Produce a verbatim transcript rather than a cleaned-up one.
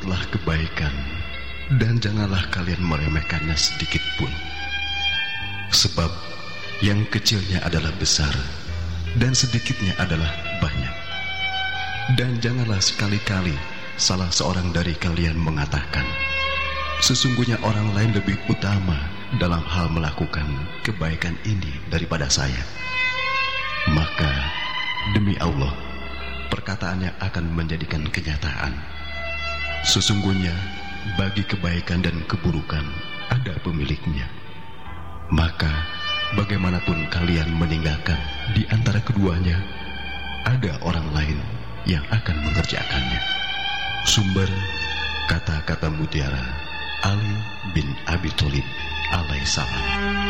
Perbuatlah kebaikan, dan janganlah kalian meremehkannya sedikit pun. Sebab yang kecilnya adalah besar, dan sedikitnya adalah banyak. Dan janganlah sekali-kali salah seorang dari kalian mengatakan, sesungguhnya orang lain lebih utama dalam hal melakukan kebaikan ini daripada saya. Maka demi Allah, perkataannya akan menjadikan kenyataan. Sesungguhnya bagi kebaikan dan keburukan ada pemiliknya. Maka bagaimanapun kalian meninggalkan di antara keduanya, ada orang lain yang akan mengerjakannya. Sumber kata-kata mutiara Ali bin Abi Thalib alaihissalam.